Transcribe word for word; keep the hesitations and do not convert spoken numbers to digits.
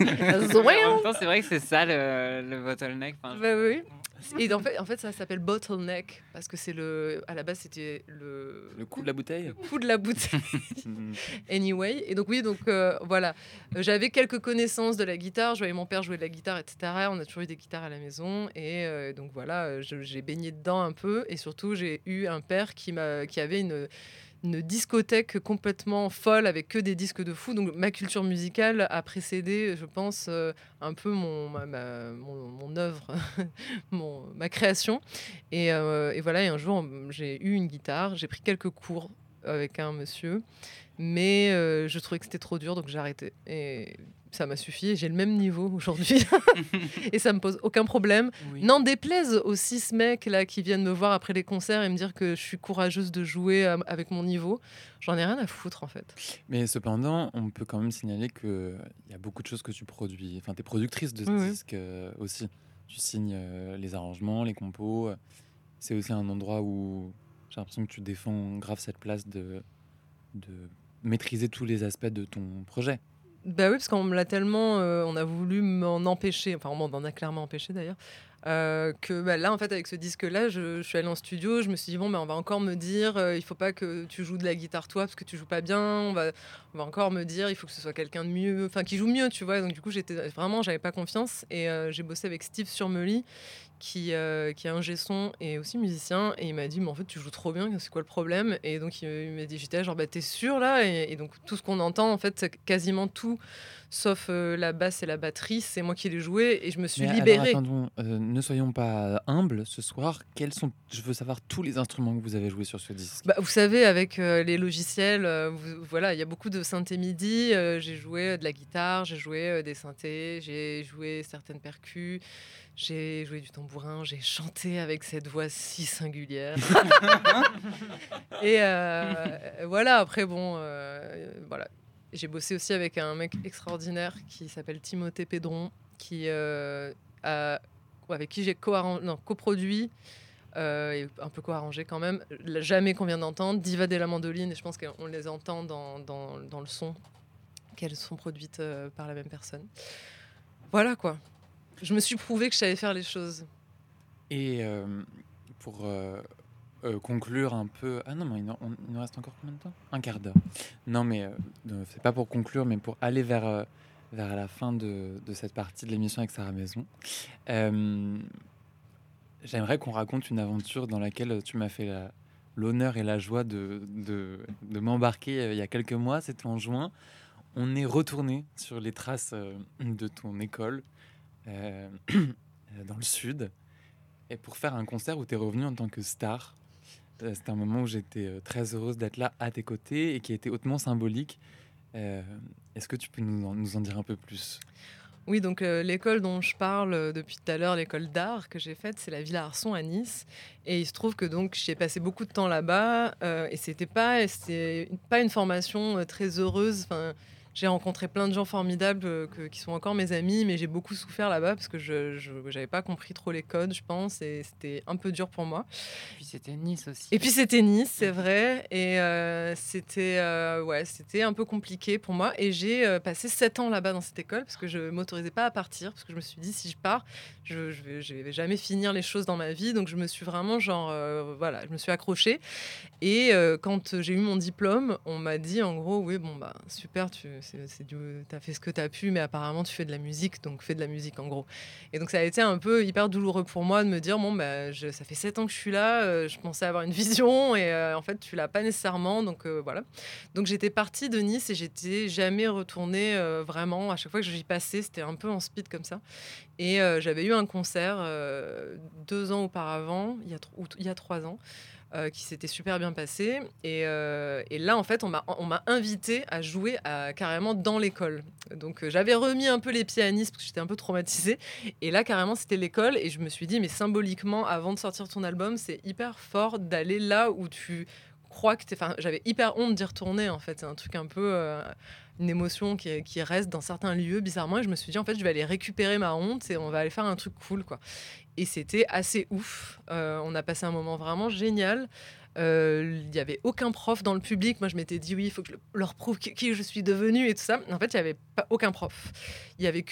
En même temps, c'est vrai que c'est ça le, le bottleneck. Enfin, Bah oui. Et en fait, en fait, ça s'appelle bottleneck parce que c'est le. À la base, c'était le. Le coup de la bouteille. Le coup de la bouteille. Anyway. Et donc oui, donc euh, voilà. Euh, J'avais quelques connaissances de la guitare. Je voyais mon père jouer de la guitare, et cetera. On a toujours eu des guitares à la maison. Et euh, donc voilà, euh, je- j'ai baigné dedans un peu. Et surtout, j'ai eu un père qui m'a, qui avait une une discothèque complètement folle avec que des disques de fou. Donc ma culture musicale a précédé, je pense, euh, un peu mon, ma, ma- mon, mon œuvre, mon, ma création. Et, euh, et voilà, et un jour, j'ai eu une guitare, j'ai pris quelques cours avec un monsieur, mais euh, je trouvais que c'était trop dur, donc j'ai arrêté. Et ça m'a suffi, et j'ai le même niveau aujourd'hui. Et ça me pose aucun problème. Oui. N'en déplaise aux six mecs là qui viennent me voir après les concerts et me dire que je suis courageuse de jouer euh, avec mon niveau. J'en ai rien à foutre en fait. Mais cependant, on peut quand même signaler qu'il y a beaucoup de choses que tu produis. Enfin, tu es productrice de Oui, oui. disques euh, aussi. Tu signes euh, les arrangements, les compos. C'est aussi un endroit où j'ai l'impression que tu défends grave cette place de, de maîtriser tous les aspects de ton projet. Bah oui, parce qu'on me l'a tellement, euh, on a voulu m'en empêcher, enfin on m'en a clairement empêché d'ailleurs, euh, que bah, là en fait avec ce disque-là, je, je suis allée en studio, je me suis dit bon bah on va encore me dire, euh, il faut pas que tu joues de la guitare toi parce que tu joues pas bien, on va, on va encore me dire il faut que ce soit quelqu'un de mieux, enfin qui joue mieux, tu vois. Donc du coup j'étais vraiment, j'avais pas confiance et euh, j'ai bossé avec Steve Surmely qui, euh, qui est ingé son et aussi musicien et il m'a dit mais en fait tu joues trop bien, c'est quoi le problème? Et donc il, il m'a dit j'étais genre bah t'es sûr là? et, et donc tout ce qu'on entend en fait c'est quasiment tout sauf euh, la basse et la batterie, c'est moi qui l'ai joué et je me suis Mais alors, libérée. attendons, euh, ne soyons pas humbles ce soir. Quels sont, je veux savoir tous les instruments que vous avez joués sur ce disque. Bah, vous savez, avec euh, les logiciels, euh, vous- voilà, il y a beaucoup de synthés MIDI. euh, j'ai joué euh, de la guitare, j'ai joué euh, des synthés, j'ai joué certaines percus, j'ai joué du tambourin, j'ai chanté avec cette voix si singulière. Et euh, voilà, après, bon, euh, voilà. J'ai bossé aussi avec un mec extraordinaire qui s'appelle Timothée Pédron, qui, euh, a- avec qui j'ai co-arran- non, coproduit, euh, et un peu co-arrangé quand même. La- Jamais qu'on vient d'entendre, Diva de la mandoline, et je pense qu'on les entend dans, dans, dans le son, qu'elles sont produites euh, par la même personne. Voilà quoi. Je me suis prouvé que je savais faire les choses. Et euh, pour euh, euh, conclure un peu... Ah non, mais il, en- on- il nous reste encore combien de temps? Un quart d'heure. Non, mais euh, euh, c'est pas pour conclure, mais pour aller vers, euh, vers la fin de, de cette partie de l'émission avec Sarah Maison. Euh, J'aimerais qu'on raconte une aventure dans laquelle tu m'as fait la- l'honneur et la joie de, de, de m'embarquer euh, il y a quelques mois. C'était en juin. On est retourné sur les traces euh, de ton école euh, dans le sud et pour faire un concert où tu es revenu en tant que star. Euh, C'était un moment où j'étais euh, très heureuse d'être là à tes côtés et qui était hautement symbolique. Euh, Est-ce que tu peux nous en, nous en dire un peu plus? Oui, donc euh, l'école dont je parle euh, depuis tout à l'heure, l'école d'art que j'ai faite, c'est la Villa Arson à Nice. Et il se trouve que donc j'y ai passé beaucoup de temps là-bas euh, et c'était pas, c'était pas une formation euh, très heureuse. Enfin, j'ai rencontré plein de gens formidables euh, que- qui sont encore mes amis, mais j'ai beaucoup souffert là-bas parce que je n'avais pas compris trop les codes, je pense, et c'était un peu dur pour moi. puis c'était Nice aussi. Et puis c'était Nice, c'est vrai, et euh, c'était euh, ouais, c'était un peu compliqué pour moi. Et j'ai euh, passé sept ans là-bas dans cette école parce que je m'autorisais pas à partir parce que je me suis dit si je pars, je, je vais, je vais jamais finir les choses dans ma vie. Donc je me suis vraiment genre euh, voilà, je me suis accrochée. Et euh, quand j'ai eu mon diplôme, on m'a dit en gros oui bon bah super, tu c'est, c'est du, t'as fait ce que t'as pu, mais apparemment tu fais de la musique, donc fais de la musique en gros. Et donc ça a été un peu hyper douloureux pour moi de me dire bon bah je, ça fait sept ans que je suis là, euh, je pensais avoir une vision et euh, en fait tu l'as pas nécessairement, donc euh, voilà. Donc j'étais partie de Nice et j'étais jamais retournée euh, vraiment. À chaque fois que j'y passais, c'était un peu en speed comme ça. Et euh, j'avais eu un concert euh, deux ans auparavant, il y a, tr- ou t- il y a trois ans. euh, qui s'était super bien passé. Et, euh, et là, en fait, on m'a, on m'a invité à jouer à, carrément dans l'école. Donc, euh, j'avais remis un peu les pieds à Nice parce que j'étais un peu traumatisée. Et là, carrément, c'était l'école. Et je me suis dit, mais symboliquement, avant de sortir ton album, c'est hyper fort d'aller là où tu crois que t'es... Enfin, j'avais hyper honte d'y retourner, en fait. C'est un truc un peu... euh, une émotion qui, qui reste dans certains lieux, bizarrement. Et je me suis dit, en fait, je vais aller récupérer ma honte et on va aller faire un truc cool, quoi. Et c'était assez ouf. Euh, on a passé un moment vraiment génial. Euh, Il n'y avait aucun prof dans le public. Moi, je m'étais dit, oui, il faut que je leur prouve qui, qui je suis devenue et tout ça. En fait, il n'y avait pas, aucun prof. Il y avait